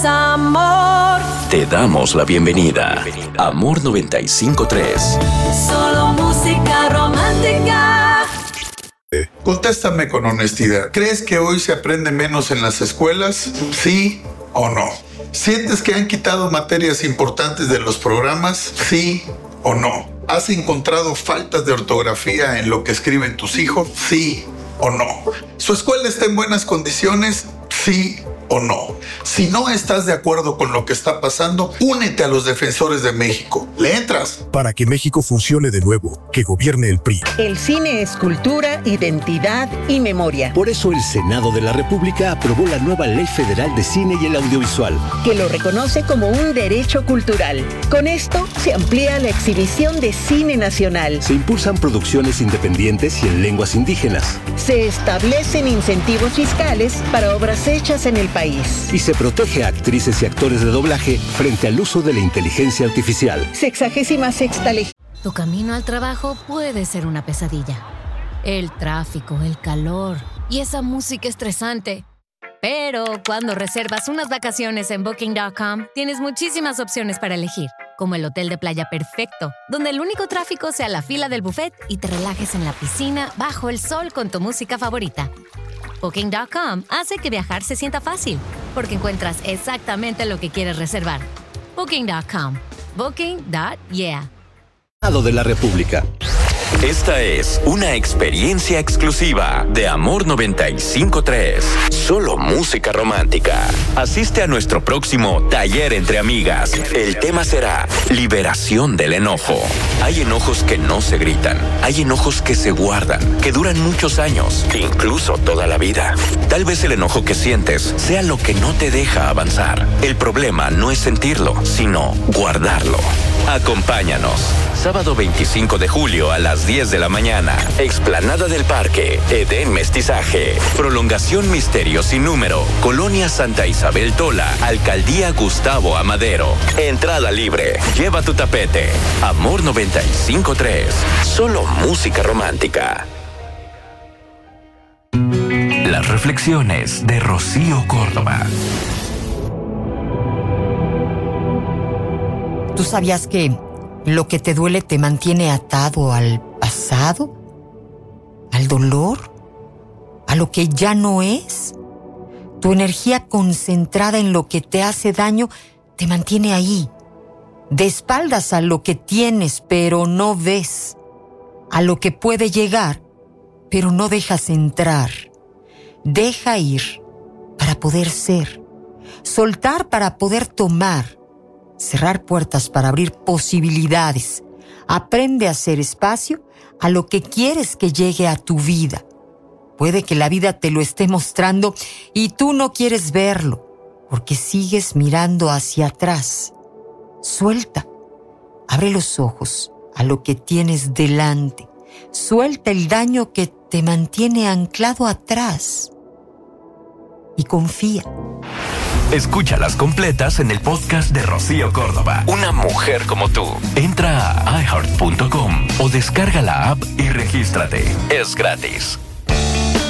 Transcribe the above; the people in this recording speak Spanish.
es amor. Te damos la bienvenida. Amor 95.3. Solo música romántica. Contéstame con honestidad. ¿Crees que hoy se aprende menos en las escuelas? ¿Sí o no? ¿Sientes que han quitado materias importantes de los programas? ¿Sí o no? ¿Has encontrado faltas de ortografía en lo que escriben tus hijos? ¿Sí o no? ¿Su escuela está en buenas condiciones? ¿Sí o no? Si no estás de acuerdo con lo que está pasando, únete a los defensores de México. ¿Le entras? Para que México funcione de nuevo, que gobierne el PRI. El cine es cultura, identidad y memoria. Por eso el Senado de la República aprobó la nueva Ley Federal de Cine y el Audiovisual, que lo reconoce como un derecho cultural. Con esto se amplía la exhibición de cine nacional. Se impulsan producciones independientes y en lenguas indígenas. Se establecen incentivos fiscales para obras hechas en el país. Y se protege a actrices y actores de doblaje frente al uso de la inteligencia artificial. 66ª ley. Tu camino al trabajo puede ser una pesadilla. El tráfico, el calor y esa música estresante. Pero cuando reservas unas vacaciones en Booking.com, tienes muchísimas opciones para elegir, como el hotel de playa perfecto, donde el único tráfico sea la fila del buffet y te relajes en la piscina bajo el sol con tu música favorita. Booking.com hace que viajar se sienta fácil, porque encuentras exactamente lo que quieres reservar. Booking.com. Booking.yeah. Senado de la República. Esta es una experiencia exclusiva de Amor 95.3. Solo música romántica. Asiste a nuestro próximo taller entre amigas. El tema será liberación del enojo. Hay enojos que no se gritan. Hay enojos que se guardan, que duran muchos años, incluso toda la vida. Tal vez el enojo que sientes sea lo que no te deja avanzar. El problema no es sentirlo, sino guardarlo. Acompáñanos. Sábado 25 de julio a las 10 de la mañana. Explanada del Parque, Edén Mestizaje. Prolongación Misterio sin número. Colonia Santa Isabel Tola. Alcaldía Gustavo Amadero. Entrada libre. Lleva tu tapete. Amor 95.3. Solo música romántica. Las reflexiones de Rocío Córdoba. ¿Tú sabías que lo que te duele te mantiene atado al pasado? ¿Al dolor? ¿A lo que ya no es? Tu energía concentrada en lo que te hace daño te mantiene ahí, de espaldas a lo que tienes pero no ves, a lo que puede llegar pero no dejas entrar. Deja ir para poder ser, soltar para poder tomar, cerrar puertas para abrir posibilidades. Aprende a hacer espacio a lo que quieres que llegue a tu vida. Puede que la vida te lo esté mostrando y tú no quieres verlo, porque sigues mirando hacia atrás. Suelta. Abre los ojos a lo que tienes delante. Suelta el daño que te mantiene anclado atrás. Y confía. Escúchalas completas en el podcast de Rocío Córdoba. Una mujer como tú. Entra a iHeart.com o descarga la app y regístrate. Es gratis.